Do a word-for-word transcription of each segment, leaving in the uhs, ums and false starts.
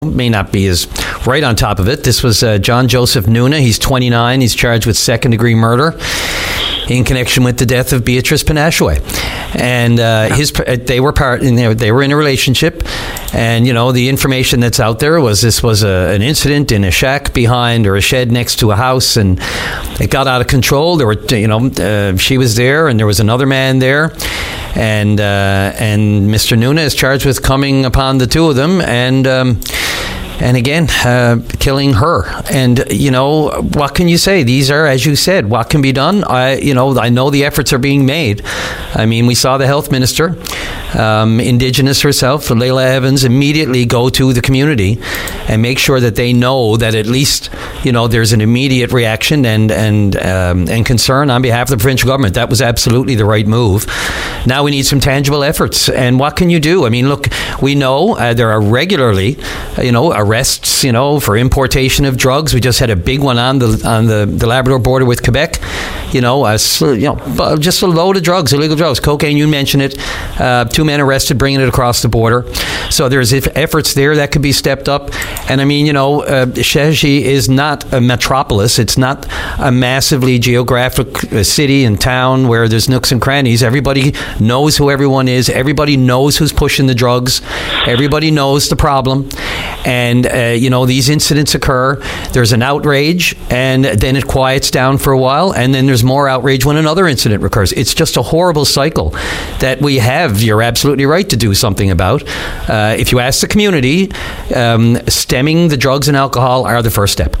may not be as right on top of it. This was uh, John Joseph Nuna. He's twenty-nine. He's charged with second-degree murder in connection with the death of Beatrice Panashue. And uh, his they were part in there, they were in a relationship, and you know the information that's out there was this was a, an incident in a shack behind or a shed next to a house, and it got out of control. There were you know uh, she was there and there was another man there, and uh, and Mister Nuna is charged with coming upon the two of them and um, and again uh, killing her. And you know what can you say? These are, as you said, what can be done. I you know I know the efforts are being made. I mean, we saw the health minister, um, Indigenous herself, Layla Evans, immediately go to the community and make sure that they know that at least you know there's an immediate reaction and and um, and concern on behalf of the provincial government. That was absolutely the right move. Now we need some tangible efforts. And what can you do? I mean, look, we know uh, there are regularly, uh, you know, arrests, you know, for importation of drugs. We just had a big one on the on the, the Labrador border with Quebec. You know, uh, you know, just a load of drugs, illegal drugs, cocaine. You mentioned it. Uh, two men arrested bringing it across the border. So there's efforts there that could be stepped up. And I mean, you know, uh, Sheshatshiu is not a metropolis. It's not a massively geographic uh, city and town where there's nooks and crannies. Everybody knows who everyone is. Everybody knows who's pushing the drugs. Everybody knows the problem. And, uh, you know, these incidents occur. There's an outrage, and then it quiets down for a while, and then there's more outrage when another incident recurs. It's just a horrible cycle that we have. You're absolutely right to do something about. Uh, if you ask the community, um, stemming the drugs and alcohol are the first step.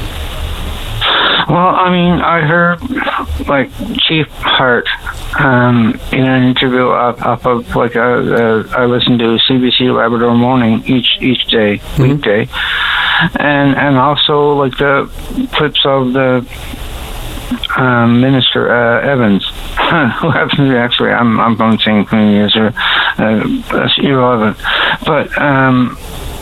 Well, I mean, I heard, like, Chief Hart um, in an interview off, off of, like, uh, uh, I listen to C B C Labrador Morning each each day, mm-hmm. weekday, and and also, like, the clips of the um, Minister uh, Evans, who happens to be actually, I'm, I'm from the same community as her, uh, that's irrelevant, but um,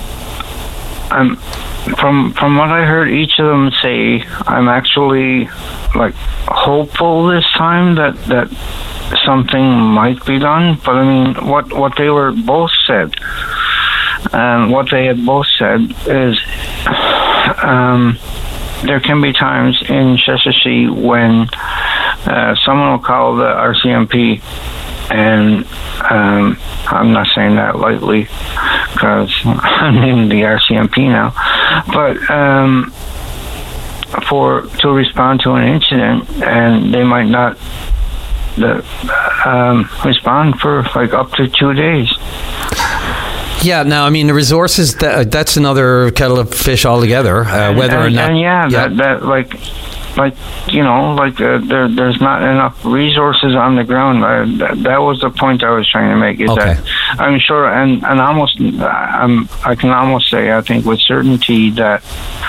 I'm... From from what I heard each of them say, I'm actually like hopeful this time that, that something might be done. But I mean, what what they were both said, and what they had both said is, um, there can be times in Sheshatshiu when uh, someone will call the R C M P, and um, I'm not saying that lightly because I'm in the R C M P now, but um, for to respond to an incident, and they might not the, um, respond for like up to two days. Yeah, now, I mean, the resources, that, that's another kettle of fish altogether, uh, and, whether and, or not... And yeah, yeah. That, that, like, like you know, like, uh, there, there's not enough resources on the ground. Uh, that, that was the point I was trying to make, is okay. that I'm sure, and, and almost, I'm, I can almost say, I think with certainty, that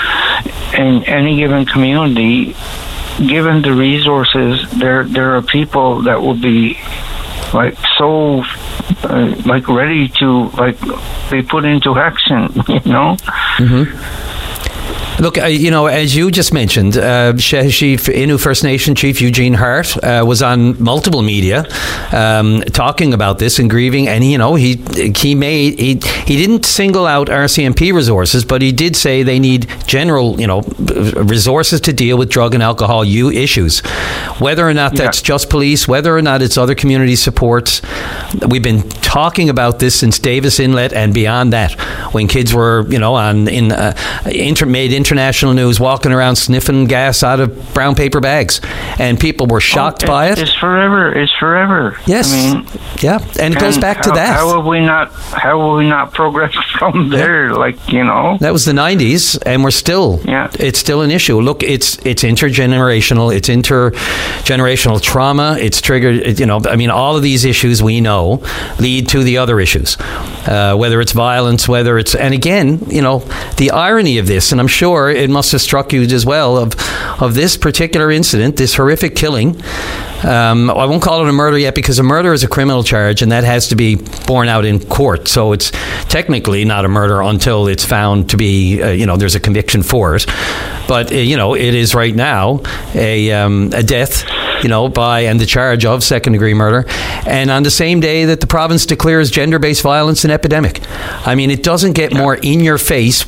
in any given community, given the resources, there there are people that will be, like, so... Uh, like ready to like be put into action, you know. Mm-hmm. Look, uh, you know, as you just mentioned, uh, Chief Innu First Nation Chief Eugene Hart uh, was on multiple media um, talking about this and grieving, and you know, he he made he he didn't single out R C M P resources, but he did say they need general, you know, resources to deal with drug and alcohol use issues, whether or not that's yeah. just police, whether or not it's other community supports. We've been talking about this since Davis Inlet and beyond that, when kids were, you know, on in uh, inter- made international news, walking around sniffing gas out of brown paper bags, and people were shocked oh, by it. It's forever. It's forever. Yes. I mean, yeah, and it goes back how, to that. How have we not? How have we not progressed from there? Yeah. Like, you know, that was the nineties, and we're still. Yeah. It's still an issue. Look, it's it's intergenerational. It's intergenerational trauma. It's triggered. You know, I mean, all of these issues we know lead to the other issues, uh, whether it's violence, whether it's, and again, you know, the irony of this, and I'm sure it must have struck you as well, of of this particular incident, this horrific killing. Um, I won't call it a murder yet, because a murder is a criminal charge, and that has to be borne out in court. So it's technically not a murder until it's found to be, uh, you know, there's a conviction for it. But uh, you know, it is right now a um, a death you know, by and the charge of second-degree murder, and on the same day that the province declares gender-based violence an epidemic. I mean, it doesn't get more in your face